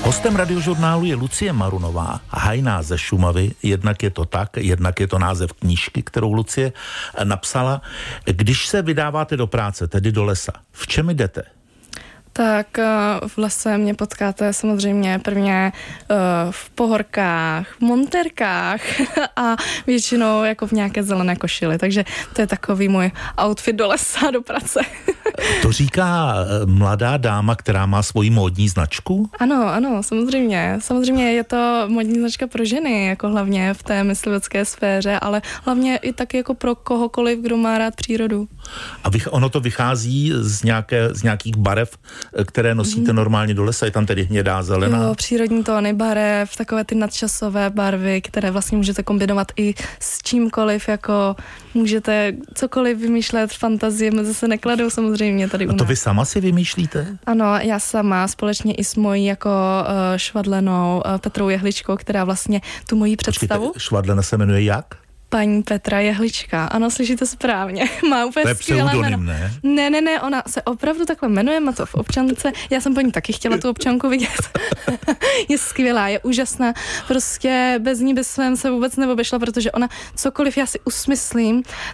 Hostem Radiožurnálu je Lucie Marunová, hajná ze Šumavy. Jednak je to tak, jednak je to název knížky, kterou Lucie napsala. Když se vydáváte do práce, tedy do lesa, v čem jdete? Tak v lese mě potkáte samozřejmě prvně v pohorkách, v montérkách a většinou jako v nějaké zelené košili. Takže to je takový můj outfit do lesa, do práce. To říká mladá dáma, která má svoji módní značku? Ano, samozřejmě. Samozřejmě je to módní značka pro ženy, jako hlavně v té myslivecké sféře, ale hlavně i tak jako pro kohokoliv, kdo má rád přírodu. A ono to vychází z nějakých barev, které nosíte normálně do lesa, je tam tedy hnědá, zelená? Jo, přírodní tóny barev, takové ty nadčasové barvy, které vlastně můžete kombinovat i s čímkoliv, jako můžete cokoliv vymýšlet, fantazie mezi se nekladou samozřejmě tady u nás. A to vy sama si vymýšlíte? Ano, já sama, společně i s mojí jako švadlenou Petrou Jehličkou, která vlastně tu moji představu... Počkejte, švadlena se jmenuje jak? Paní Petra Jehlička. Ano, slyšíte správně. Má úplně skvělé jméno. Ne, ona se opravdu takhle jmenuje, má to v občance. Já jsem po ní taky chtěla tu občanku vidět. Je skvělá, je úžasná. Prostě bez ní by jsem se vůbec neobešla, protože ona cokoliv já si usmyslím,